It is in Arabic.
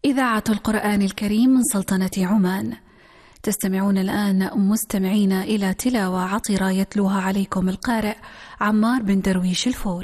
إذاعة القرآن الكريم من سلطنة عمان. تستمعون الآن مستمعين إلى تلاوة عطرة يتلوها عليكم القارئ عمار بن درويش الفور.